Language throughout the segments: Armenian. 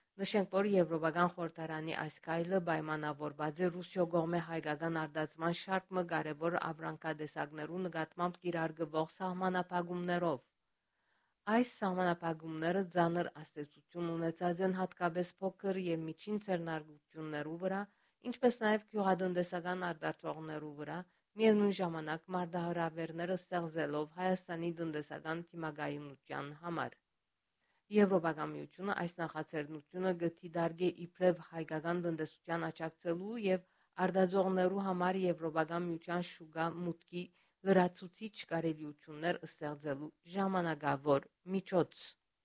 Նշենք, որ Եվրոպական խորհրդարանի այս քայլը պայմանավորված է Ռուսիո կողմէ հայկական արտադրման շարք մը կարևոր ապրանքատեսակներու նկատմամբ կիրարգվող սահմանափակումներով։ Այս սահմանափակումները ծանր ազդեցություն ունեցած են հատկապես փոքր եւ միջին ձեռնարկություններու վրա, ինչպես նաեւ գյուղատնտեսական արտադրողներու վրա, միևնույն ժամանակ մարտահրավերները ստեղծելով Հայաստանի տնտեսական դիմակայունության համար։ Եվրոպական միությունը այս նախաձեռնությունը գտիդարգե իբրև հայկական տնտեսության աջակցելու եւ արտադրողներու համար Եվրոպական միության շուկա մուտքի լրացուցիչ կարելիություններ ստեղծելու ժամանակավոր միջոց։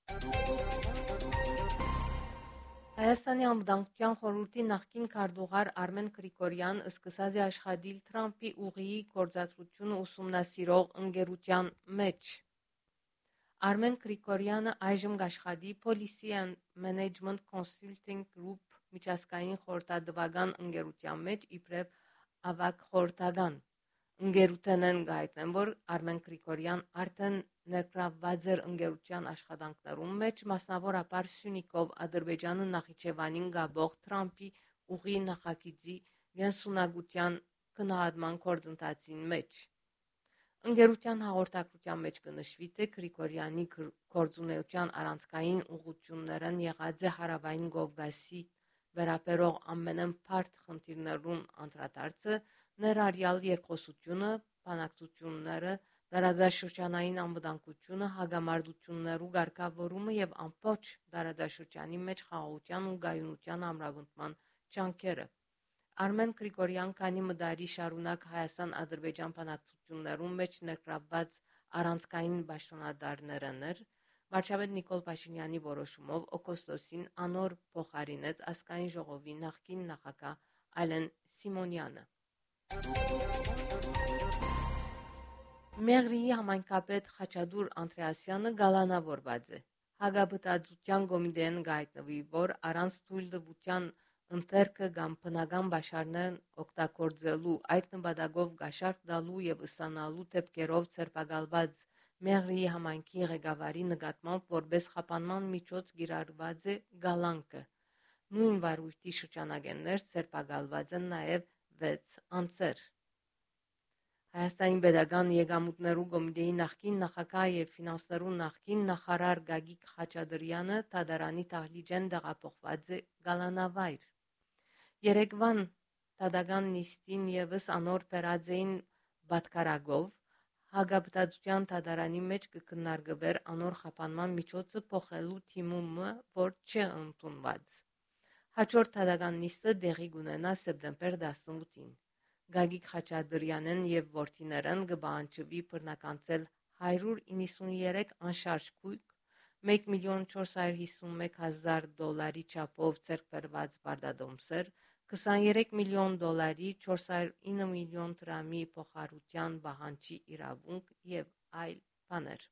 Հայաստանի անվտանգության խորհրդի նախկին քարտուղար Արմեն Գրիգորյան սկսած է աշխատել Թրամփի ուղիի գործադրությունը ուսումնասիրող ընկերության մեջ։ Արմեն Գրիգորյանը այժմ աշխատի Policy and Management Consulting Group միջազգային խորհրդատվական ընկերության մեջ իբրև ավագ խորհրդական։ Ընկերութենեն գայտնեն, որ Արմեն Գրիգորյան արդեն ներգրավված էր ընկերության աշխատանքներում մեջ, մասնավորապես Սյունիքով Ադրբեջանը Նախիջևանին գաբող Թրամփի ուղի նախագծի գենսունակության գնահատման գործընթացին մեջ։ Ընկերության հաղորդակցության մեջ կնշվի, թե Գրիգորյանի գործունեության առանցքային ուղղություններն եղած է Հարավային Կովկասի վերաբերող ամենեն բարդ խնդիրներուն անդրադարձը, ներառյալ երկխոսությունը, բանակցությունները, տարածաշրջանային անվտանգությունը, հագամարտություններու ղեկավարումը եւ ամբողջ տարածաշրջանի մեջ խաղաղության ու գայունության ամրապնդման ջանքերը։ Արմեն Գրիգորյան քանի մդարի շարունակ Հայաստան-Ադրբեջան բանակցություններում մեջ ներգրավված առանցքային պաշտոնատարներն էր, վարչապետ Նիկոլ Փաշինյանի որոշումով օգոստոսին անոր փոխարինեց ազգային ժողովի նախկին նախագահ Ալեն Սիմոնյանը։ Մեղրիի համայնքապետ Խաչատուր Անդրեասյանը գալանավորված է։ Հագաբտածության կոմիտեն գայտնվի, որ առանց թույլտվության ընթերքը կամ բնական բաշարներն օգտագործելու, այդ նպատակով գաշարք տալու եւ ստանալու դեպքերով ցերպակալված Մեղրիի համայնքի ղեկավարի նկատմամբ որպես խափանման միջոց կիրառված է գալանքը։ Նույն վարույթի շրջանագեններ ցերպակալված են նաեւ 6 անձեր։ Հայաստանի Պետական Եկամուտներու կոմիտեի նախկին նախագահ եւ ֆինանսներու նախկին նախարար Գագիկ Խաչատրյանը դատարանի դահլիճեն տեղափոխված է գալանավայր։ Երեկվան դատական նիստին եւս անոր բերած էին պատկարագով հագաբտածության դատարանի մեջ կքննարկվեր անոր խափանման միջոցը փոխելու թիմումը, որ չէ ընդունված։ Հաջորդ դատական նիստը տեղի կունենա սեպտեմբեր 18-ին։ Գագիկ Խաչատրյանն եւ որդիներն կբանջվի բռնականցել 193 անշարժ գույք, $1,451,000 չափով ձեռք բերված բարդադոմսեր, $23 միլիոն, 409 միլիոն դրամի փոխհարության պահանջի իրավունք եւ այլ բաներ։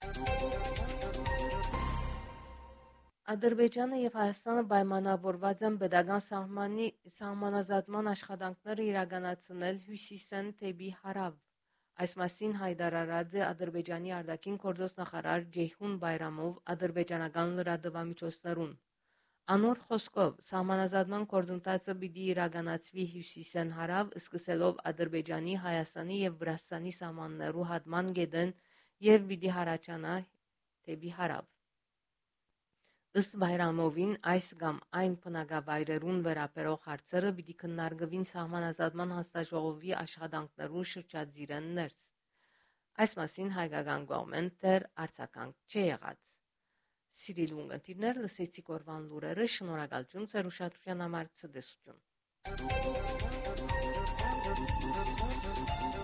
Ադրբեջանը եւ Հայաստանը պայմանավորված են պետական սահմանազատման աշխատանքները իրականացնել հյուսիսեն դեպի հարավ։ Այս մասին հայտարարած է Ադրբեջանի արտաքին գործոստ նախարար Ջեյհուն Բայրամով ադրբեջանական լրատվամիջոցներուն։ Անոր խոսքով սահմանազատման գործընթացը պիտի իրականացվի հյուսիսեն հարավ, սկսելով Ադրբեջանի, Հայաստանի եւ Վրաստանի սահմաններու հատման գետեն եւ պիտի հառաջանա դեպի հարավ։ Ըստ Բայրամովին այս կամ այն բնակավայրերուն վերաբերող հարցերը պիտի քննարկվին սահմանազատման հանձնաժողովի աշխատանքներուն շրջադիրեն ներս։ Այս մասին հայկական կողմեն դեռ արձագանք չի եղած։ Սիրելի ունկնդիրներ, լսեցիք օրվան լուրերը, շնորհակալություն ձեր ուշադրության համար, ցտեսություն։